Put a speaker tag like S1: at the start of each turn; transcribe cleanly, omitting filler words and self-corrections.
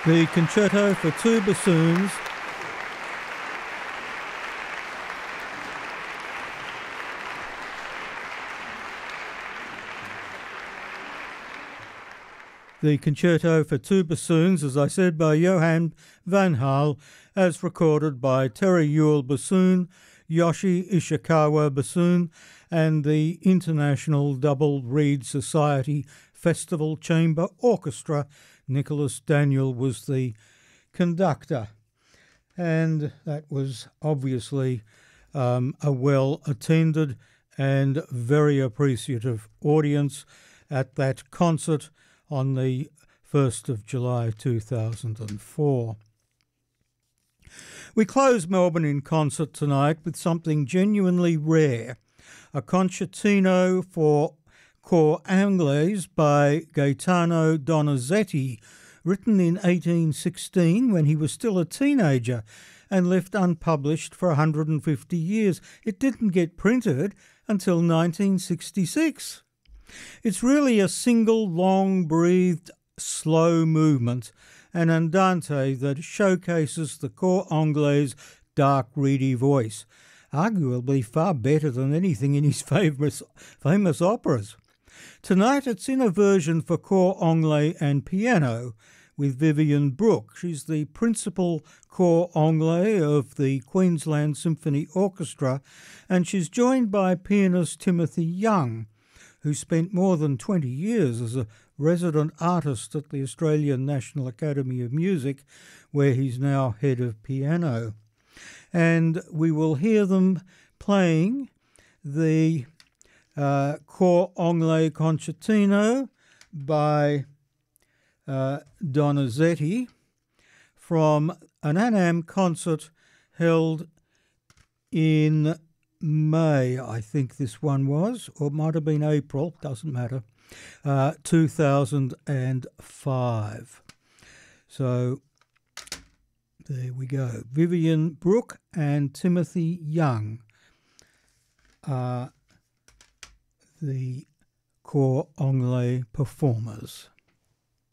S1: The Concerto for Two Bassoons, the Concerto for Two Bassoons, as I said, by Johann van Hal, as recorded by Terry Yule bassoon, Yoshi Ishikawa bassoon, and the International Double Reed Society Festival Chamber Orchestra. Nicholas Daniel was the conductor, and that was obviously a well-attended and very appreciative audience at that concert on the 1st of July 2004. We close Melbourne in concert tonight with something genuinely rare, a concertino for cor anglais by Gaetano Donizetti, written in 1816 when he was still a teenager and left unpublished for 150 years. It didn't get printed until 1966. It's really a single, long-breathed, slow movement, an andante that showcases the cor anglais' dark, reedy voice, arguably far better than anything in his famous operas. Tonight it's in a version for cor anglais and piano with Vivian Brooke. She's the principal cor anglais of the Queensland Symphony Orchestra, and she's joined by pianist Timothy Young, who spent more than 20 years as a resident artist at the Australian National Academy of Music, where he's now head of piano. And we will hear them playing the cor anglais concertino by Donizetti from an Annam concert held in May, I think this one was, or it might have been April, doesn't matter, 2005. So there we go. Vivian Brooke and Timothy Young are the cor anglais performers.